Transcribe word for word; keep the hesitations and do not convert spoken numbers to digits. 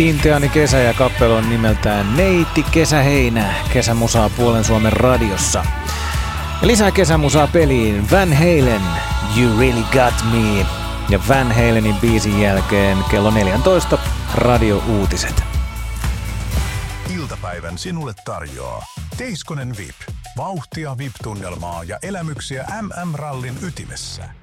Intiaani kesä ja kappale on nimeltään Neiti Kesäheinä, kesämusaa Puolen Suomen radiossa. Ja lisää kesämusaa peliin Van Halen, You Really Got Me. Ja Van Halenin biisin jälkeen kello neljätoista radio-uutiset. Iltapäivän sinulle tarjoaa Teiskonen V I P. Vauhtia V I P-tunnelmaa ja elämyksiä M M-rallin ytimessä.